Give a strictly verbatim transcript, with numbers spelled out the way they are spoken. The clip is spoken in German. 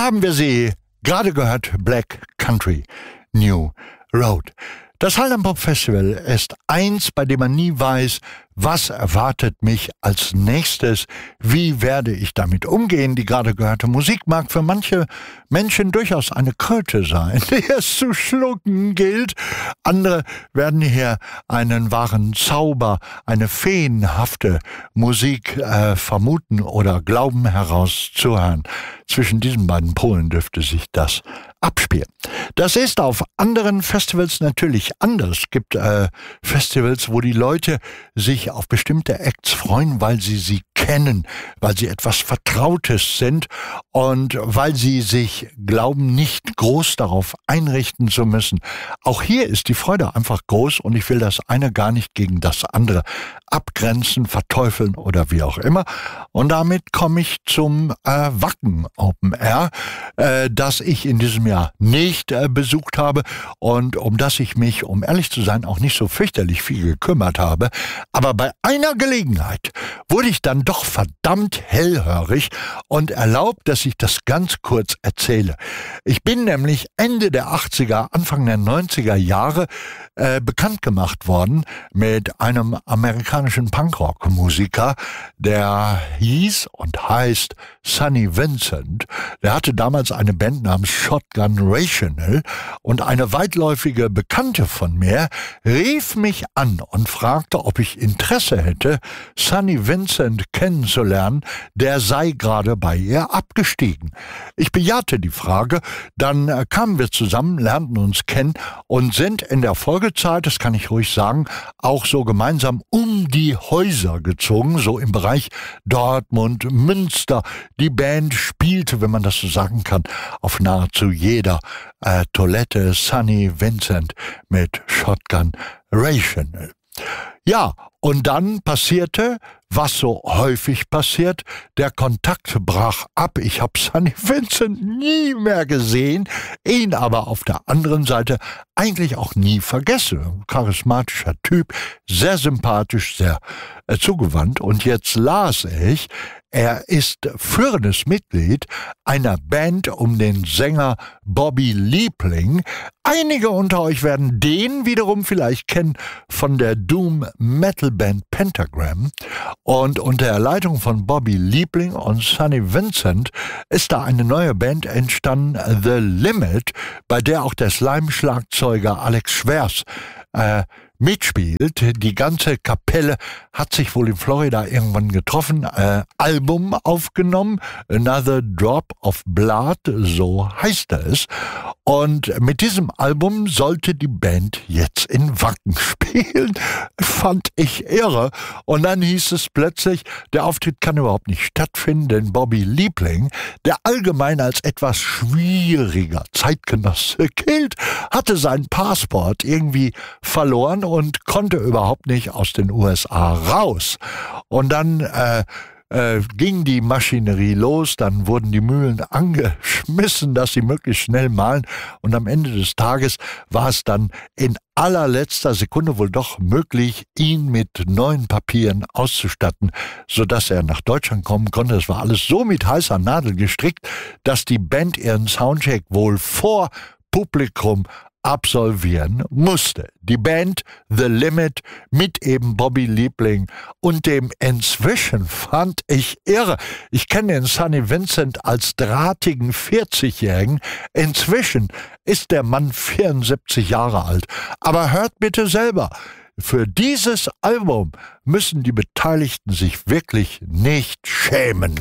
haben wir sie gerade gehört, Black Country New Road. Das Hallam Pop Festival ist eins, bei dem man nie weiß, was erwartet mich als nächstes, wie werde ich damit umgehen. Die gerade gehörte Musik mag für manche Menschen durchaus eine Kröte sein, die es zu schlucken gilt. Andere werden hier einen wahren Zauber, eine feenhafte Musik äh, vermuten oder glauben herauszuhören. Zwischen diesen beiden Polen dürfte sich das abspielen. Das ist auf anderen Festivals natürlich anders. Es gibt äh, Festivals, wo die Leute sich auf bestimmte Acts freuen, weil sie sie kennen, weil sie etwas Vertrautes sind und weil sie sich glauben, nicht groß darauf einrichten zu müssen. Auch hier ist die Freude einfach groß und ich will das eine gar nicht gegen das andere abgrenzen, verteufeln oder wie auch immer. Und damit komme ich zum äh, Wacken Open Air, äh, das ich in diesem Jahr nicht äh, besucht habe und um das ich mich, um ehrlich zu sein, auch nicht so fürchterlich viel gekümmert habe. Aber bei einer Gelegenheit wurde ich dann doch verdammt hellhörig und erlaubt, dass ich das ganz kurz erzähle. Ich bin nämlich Ende der achtziger, Anfang der neunziger Jahre äh, bekannt gemacht worden mit einem amerikanischen Punkrock-Musiker, der hieß und heißt Sonny Vincent. Der hatte damals eine Band namens Shotgun Rational und eine weitläufige Bekannte von mir rief mich an und fragte, ob ich Interesse hätte, Sonny Vincent kennenzulernen, der sei gerade bei ihr abgestiegen. Ich bejahte die Frage, dann äh, kamen wir zusammen, lernten uns kennen und sind in der Folgezeit, das kann ich ruhig sagen, auch so gemeinsam um die Häuser gezogen, so im Bereich Dortmund, Münster. Die Band spielte, wenn man das so sagen kann, auf nahezu jeder äh, Toilette Sonny Vincent mit Shotgun Rational. Ja, und dann passierte, was so häufig passiert, der Kontakt brach ab. Ich habe Sonny Vincent nie mehr gesehen, ihn aber auf der anderen Seite eigentlich auch nie vergessen. Charismatischer Typ, sehr sympathisch, sehr äh, zugewandt. Und jetzt las ich, er ist führendes Mitglied einer Band um den Sänger Bobby Liebling. Einige unter euch werden den wiederum vielleicht kennen von der Doom-Metal-Band Pentagram. Und unter der Leitung von Bobby Liebling und Sonny Vincent ist da eine neue Band entstanden, The Limit, bei der auch der Slime-Schlagzeuger Alex Schwers äh, mitspielt. Die ganze Kapelle hat sich wohl in Florida irgendwann getroffen, äh, Album aufgenommen, Another Drop of Blood, so heißt es. Und mit diesem Album sollte die Band jetzt in Wacken spielen. Fand ich irre. Und dann hieß es plötzlich, der Auftritt kann überhaupt nicht stattfinden, denn Bobby Liebling, der allgemein als etwas schwieriger Zeitgenosse gilt, hatte sein Passport irgendwie verloren und konnte überhaupt nicht aus den U S A raus. Und dann äh, äh, ging die Maschinerie los, dann wurden die Mühlen angeschmissen, dass sie möglichst schnell mahlen. Und am Ende des Tages war es dann in allerletzter Sekunde wohl doch möglich, ihn mit neuen Papieren auszustatten, sodass er nach Deutschland kommen konnte. Das war alles so mit heißer Nadel gestrickt, dass die Band ihren Soundcheck wohl vor Publikum absolvieren musste. Die Band The Limit mit eben Bobby Liebling und dem inzwischen fand ich irre. Ich kenne den Sonny Vincent als drahtigen vierzigjährigen. Inzwischen ist der Mann vierundsiebzig Jahre alt. Aber hört bitte selber, für dieses Album müssen die Beteiligten sich wirklich nicht schämen.